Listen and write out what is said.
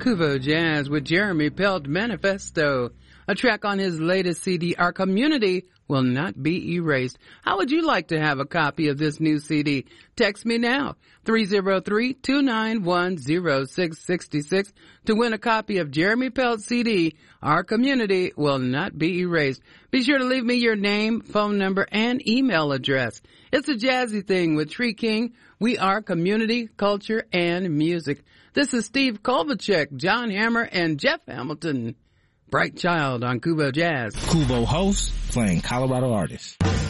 Kubo Jazz with Jeremy Pelt, Manifesto, a track on his latest CD, Our Community Will Not Be Erased. How would you like to have a copy of this new CD? Text me now, 303-291-0666, to win a copy of Jeremy Pelt's CD, Our Community Will Not Be Erased. Be sure to leave me your name, phone number, and email address. It's a jazzy thing with Tree King. We are community, culture, and music. This is Steve Kovacek, John Hammer, and Jeff Hamilton. Bright Child on Kubo Jazz. Kubo hosts playing Colorado artists.